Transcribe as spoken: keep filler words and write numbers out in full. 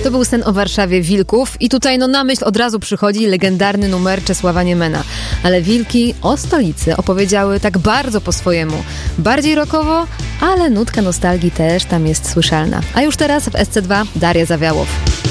To był Sen o Warszawie Wilków i tutaj no na myśl od razu przychodzi legendarny numer Czesława Niemena. Ale Wilki o stolicy opowiedziały tak bardzo po swojemu. Bardziej rockowo, ale nutka nostalgii też tam jest słyszalna. A już teraz w S C dwa Daria Zawiałow.